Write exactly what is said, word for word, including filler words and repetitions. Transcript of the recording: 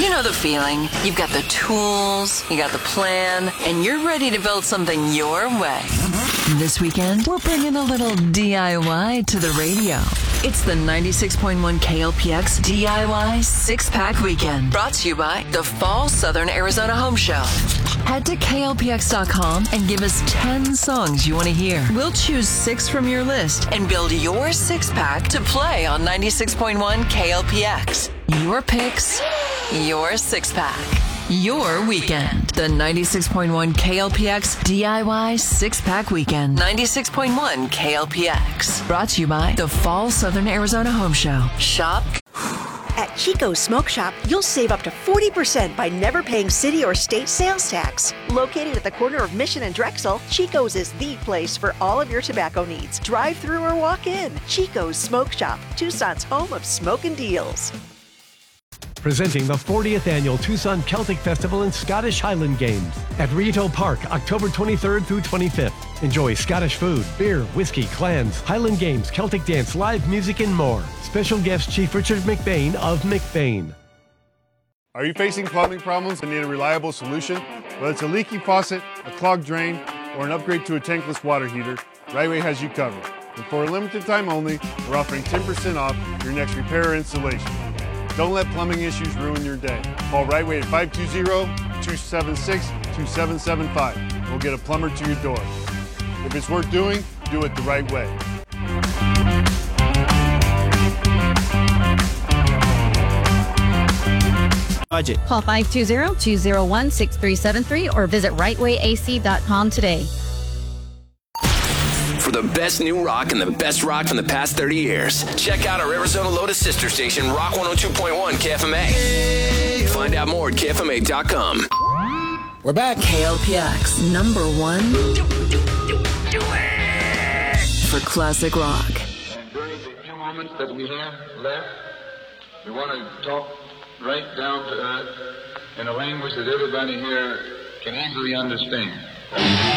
You know the feeling. You've got the tools, you got the plan, and you're ready to build something your way. This weekend, we're bringing a little D I Y to the radio. It's the ninety-six point one K L P X D I Y Six-Pack Weekend. Brought to you by the Fall Southern Arizona Home Show. Head to K L P X dot com and give us ten songs you want to hear. We'll choose six from your list and build your six-pack to play on ninety-six point one K L P X. Your picks, your six-pack, your weekend. The ninety-six point one K L P X D I Y Six-Pack Weekend. ninety-six point one K L P X. Brought to you by the Fall Southern Arizona Home Show. Shop. At Chico's Smoke Shop, you'll save up to forty percent by never paying city or state sales tax. Located at the corner of Mission and Drexel, Chico's is the place for all of your tobacco needs. Drive through or walk in. Chico's Smoke Shop, Tucson's home of smoking deals. Presenting the fortieth Annual Tucson Celtic Festival and Scottish Highland Games at Rito Park, October twenty-third through twenty-fifth. Enjoy Scottish food, beer, whiskey, clans, Highland Games, Celtic dance, live music, and more. Special guest Chief Richard McBain of McBain. Are you facing plumbing problems and need a reliable solution? Whether it's a leaky faucet, a clogged drain, or an upgrade to a tankless water heater, Rightway has you covered. And for a limited time only, we're offering ten percent off your next repair or installation. Don't let plumbing issues ruin your day. Call Rightway at five two zero, two seven six, two seven seven five. We'll get a plumber to your door. If it's worth doing, do it the right way. Budget. Call five two zero, two zero one, six three seven three or visit right way A C dot com today. For the best new rock and the best rock from the past thirty years, check out our Arizona Lotus sister station, Rock one oh two point one K F M A. Find out more at K F M A dot com. We're back. K L P X, number one for classic rock. And during the few moments that we have left, we want to talk right down to earth in a language that everybody here can easily understand.